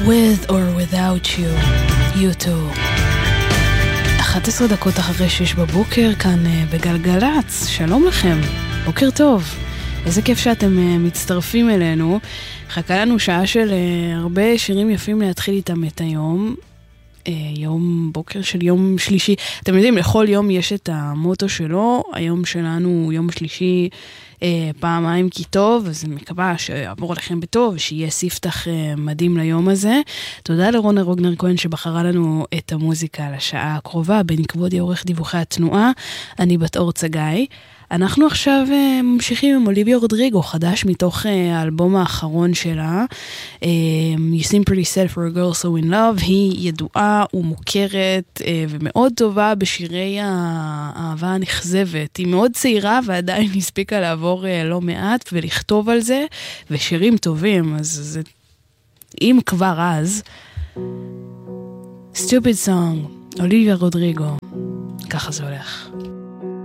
With or without you, you too. 11 דקות אחרי 6 בבוקר, כאן בגלגלץ. שלום לכם, בוקר טוב. איזה כיף שאתם מצטרפים אלינו. חכה לנו שעה של הרבה שירים יפים להתחיל איתם את היום. יום בוקר של יום שלישי. אתם יודעים, לכל יום יש את המוטו שלו. היום שלנו הוא יום שלישי פעמיים כי טוב, אז אני מקווה שיעבור לכם בטוב, שיהיה ספתח מדהים ליום הזה. תודה לרונה רוגנר כהן שבחרה לנו את המוזיקה לשעה הקרובה, בנכבוד עורך דיווחי התנועה. אני בת אור צגאי. אנחנו עכשיו ממשיכים עם אוליביה רודריגו, חדש מתוך האלבום האחרון שלה, You Seem Pretty Sad for a Girl So In Love. היא ידועה ומוכרת ומאוד טובה בשירי האהבה הנכזבת. היא מאוד צעירה ועדיין הספיקה לעבור לא מעט ולכתוב על זה, ושירים טובים, אז אם כבר אז. Stupid Song, אוליביה רודריגו, ככה זה הולך.